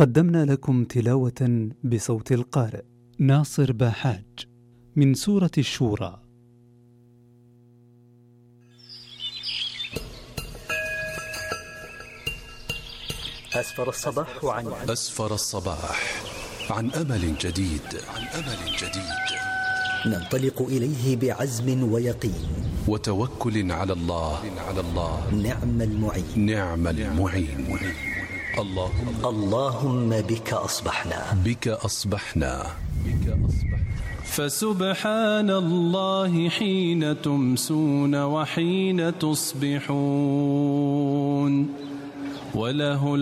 قدمنا لكم تلاوة بصوت القارئ ناصر باحاج من سورة الشورى. أسفر الصباح عن أمل جديد. ننطلق إليه بعزم ويقين وتوكل على الله. نعم المعين. اللهم بك أصبحنا. فسبحان الله حين تمسون وحين تصبحون، وله